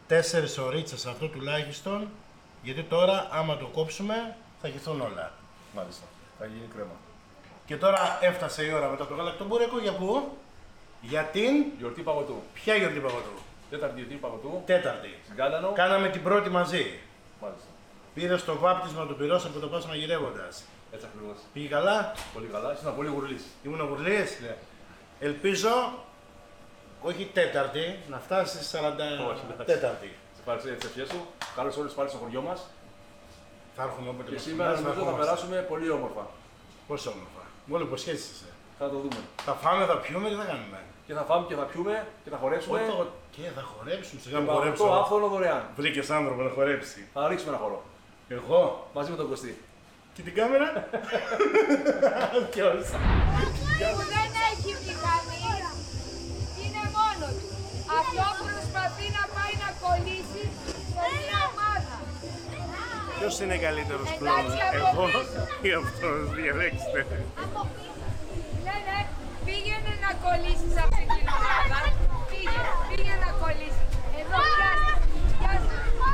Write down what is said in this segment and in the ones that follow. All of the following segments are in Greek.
4 ωρίτσες αυτό τουλάχιστον, γιατί τώρα άμα το κόψουμε θα γηθούν όλα. Μάλιστα. Θα γίνει κρέμα. Και τώρα έφτασε η ώρα μετά το γαλακτομπούρεκο για πού? Για την... Γιορτή Παγωτού. Ποια γιορτή Παγωτού? Τέταρτη γιορτή Παγωτού. Τέταρτη. Στην Κάλανο. Κάναμε την πρώτη μαζί. Μάλιστα. Πήρε το βάπτισμα του πυρός από το πας μαγειρεύοντας. Έτσι ακριβώς. Πήγε καλά? Πολύ καλά. Ήσουν πολύ γουρλής. Ήμουν γουρλής. Ναι. Ελπίζω, όχι τέταρτη, να φτάσει 44η. Σε ευχαριστώ για τις ευχές σου. Καλώς όλους πάλι στο χωριό μας. Θα έρχομαι όποτε Και μας σήμερα πειράζει, νομίζω θα ερχόμαστε. περάσουμε πολύ όμορφα. Πώς όμορφα. Μόνο υποσχέσεις είσαι. Θα το δούμε. Θα φάμε, θα πιούμε, τι θα κάνουμε? Και θα φάμε και θα πιούμε και θα χορέψουμε. Και θα χορέψουμε, σιγά Και μου το χορέψω. άφθονο δωρεάν. Βρήκες άνθρωπο να χορέψει. Θα ρίξουμε ένα χορό. Εγώ. Μαζί με τον Κωστή. Και την κάμερα. Ποιος? Που δεν έχει μηχανή, είναι μόνο του. Αυτό προσπαθεί να πάει να κολλήσει σε μια ομάδα. Ποιος είναι καλύτερος Εντάξει, πλέον, από εγώ πίσω. ή αυτός? Διαλέξτε. Ναι, πήγαινε να κολλήσεις αυτή την ομάδα. Πήγαινε να κολλήσεις. Εδώ πιάστε.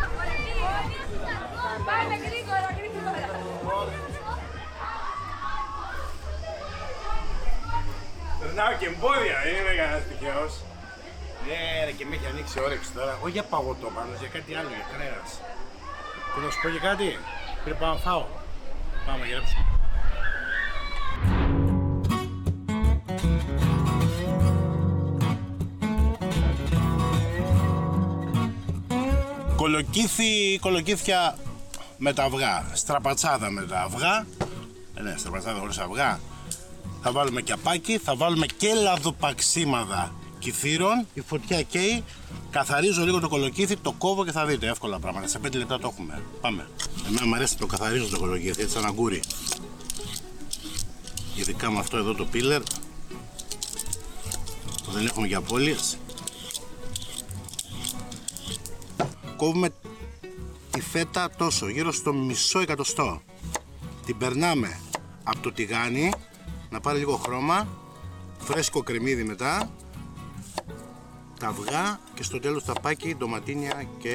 Πάμε γρήγορα. Περνάω και εμπόδια, δεν είμαι κανένας τυχαίος. Ναι ρε, και με έχει ανοίξει όρεξη τώρα, όχι για παγωτό πάνω, για κάτι άλλο, για κρέας. Και να σου πω και κάτι, πριν πάω να φάω. Πάμε να γράψουμε. Κολοκύθια με τα αυγά, στραπατσάδα με τα αυγά. Ναι, στραπατσάδα χωρίς αυγά. Θα βάλουμε κιαπάκι, θα βάλουμε και λαδοπαξίμαδα κυθύρων. Η φωτιά καίει, καθαρίζω λίγο το κολοκύθι, το κόβω και θα δείτε εύκολα πράγματα. Σε 5 λεπτά το έχουμε. Πάμε. Εμένα μου αρέσει το καθαρίζω το κολοκύθι, έτσι σαν αγκούρι. Ειδικά με αυτό εδώ το πίλερ που δεν έχουμε για απώλειες. Κόβουμε τη φέτα τόσο, γύρω στο μισό εκατοστό. Την περνάμε από το τηγάνι να πάρει λίγο χρώμα, φρέσκο κρεμμύδι μετά, τα αυγά και στο τέλος τα πάκι, ντοματίνια και